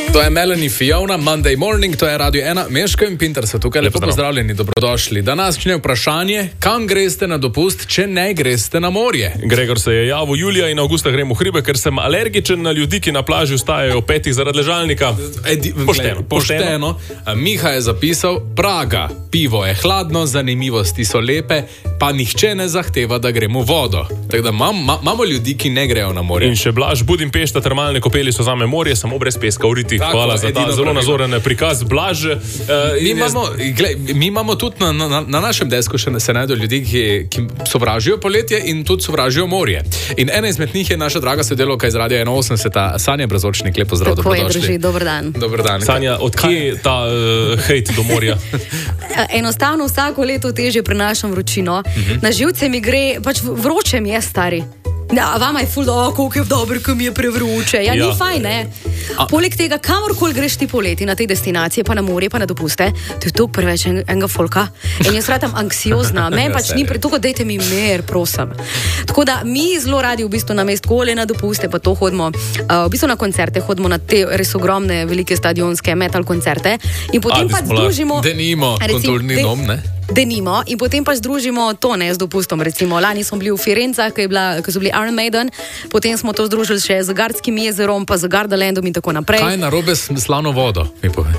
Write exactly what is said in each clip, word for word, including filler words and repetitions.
To je Melanie Fiona, Monday Morning, to je Radio ena, Meško in Pintar so tukaj, lepo pozdravljeni, dobrodošli. Današnje vprašanje, kam greste na dopust, če ne greste na morje? Gregor se je javil, Julija in Avgusta gremo v hribe, ker sem alergičen na ljudi, ki na plaži vstajajo petih zaradi ležalnika. Edi, pošteno, pošteno. pošteno. Miha je zapisal, Praga, pivo je hladno, zanimivosti so lepe, pa nihče ne zahteva, da gremo v vodo. Tako da imamo mam, ljudi, ki ne grejo na morje. In še Blaž, Budimpešta, termalne kopeli so zame morje, samo brez peska v riti. Tako, hvala za ta zelo pravilno. Nazoren prikaz. Blaž. Uh, mi, imamo, gled, mi imamo tudi na, na, na našem desku še se najdejo ljudi, ki, ki sovražijo poletje in tudi sovražijo morje. In ena izmed njih je naša draga sodelavka iz Radia ena osemdeset, Sanja Brazovčnik, lepo zdrav, dobrodošli. Tako je, drži, dober dan. Dober dan. Sanja, odkje je ta uh, hejt do morja? Enostavno vsako leto težje prenašam vročino. Uh-huh. Na živce mi gre, pač vroče mi je, stari. Ja, vama je ful, da koliko je dobro, ko mi je prevruče. Ja, ja. Ni fajn, ne? A. Poleg tega, kamorkoli greš ti poleti na te destinacije, pa na morje, pa na dopuste, to je toliko preveč en, enega folka. In jaz ratam anksiozna. Men pač ni pre toliko, dejte mi mer, prosim. Tako da mi zelo radi v bistvu na mest kole na dopuste, pa to hodimo, uh, v bistvu na koncerte, hodimo na te res ogromne, velike stadionske metal koncerte. In potem pa združimo... Denimo, kulturni dom, ne? Denimo, in potem pa združimo to, ne, z dopustom, recimo. Lani smo bili v Firencah, ko, ko so bili Iron Maiden, potem smo to združili še z Gardskim jezerom, pa z Gardalandom in tako naprej. Kaj je narobe s slavno vodo, mi povej?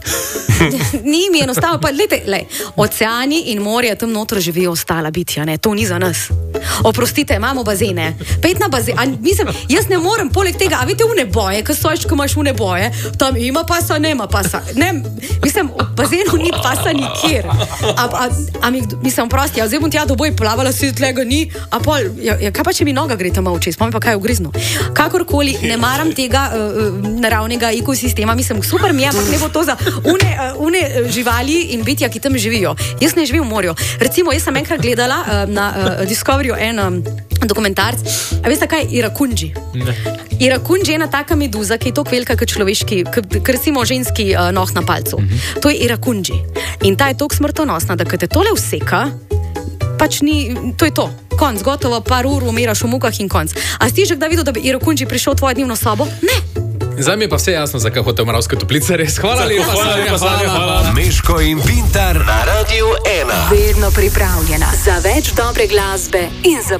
Ni mi enostavno, pa lejte, lej, oceani in morje, tam notro živijo ostala bitja, ne, to ni za nas. Oprostite, imamo bazene, pet na bazen, a, mislim, jaz ne morem, poleg tega, a veste, une boje, ko stojiš, ko imaš une boje, tam ima pasa, nema pasa, ne, mislim, v bazenu ni pasa nikjer, a, a, a mi, mislim, prosti, a zdaj bom tja do boje plavala, si tlega ni, a pol, ja, ja, kaj pa, če mi noga gre tam oči, spomni pa kaj je ugrizno. Kakorkoli, ne maram tega uh, naravnega ekosistema, mislim, super mi je, ampak ne bo to za une, uh, une živali in bitja, ki tam živijo. Jaz ne živim v morju. Recimo, jaz sem enkrat gledala uh, na uh, Discoveryju en um, dokumentarc, a veste kaj je irakunji? Ne. Irakunji je ena taka meduza, ki je toliko velika kot človeški, kot recimo ženski uh, noh na palcu. Mm-hmm. To je irakunji. In ta je toliko smrtonosna, da kad te tole useka, pač ni, to je to. Konc, gotovo, par ur umiraš v mukah in konc. A si že kdaj videl, da bi irakunji prišel v tvojo dnevno sobo? Ne. Zdaj mi je pa vse jasno, zakaj hotel Moravske Toplice, res. Hvala lepa, hvala lepa, hvala, hvala. Meško in Pintar na Radiu ena. Vedno pripravljena za več dobre glasbe in za